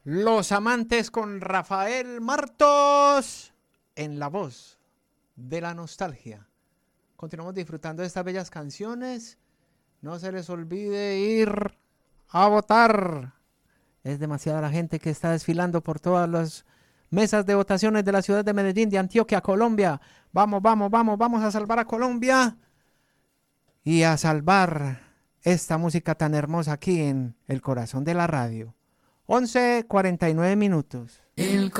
Los Amantes con Rafael Martos en la voz de la nostalgia. Continuamos disfrutando de estas bellas canciones. No se les olvide ir a votar. Es demasiada la gente que está desfilando por todas las mesas de votaciones de la ciudad de Medellín, de Antioquia, Colombia. Vamos, vamos, vamos, vamos a salvar a Colombia y a salvar esta música tan hermosa aquí en el corazón de la radio. 11:49 minutos.